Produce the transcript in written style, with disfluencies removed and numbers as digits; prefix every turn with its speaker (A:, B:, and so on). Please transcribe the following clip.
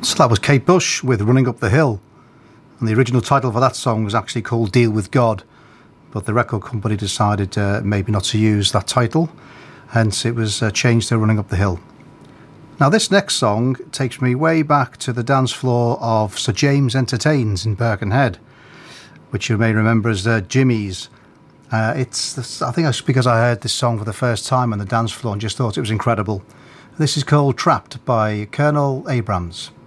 A: So that was Kate Bush with Running Up the Hill. And the original title for that song was actually called Deal with God. But the record company decided maybe not to use that title. Hence it was changed to Running Up the Hill. Now this next song takes me way back to the dance floor of Sir James Entertains in Birkenhead, which you may remember as Jimmy's. I think it's because I heard this song for the first time on the dance floor and just thought it was incredible. This is called Trapped by Colonel Abrams.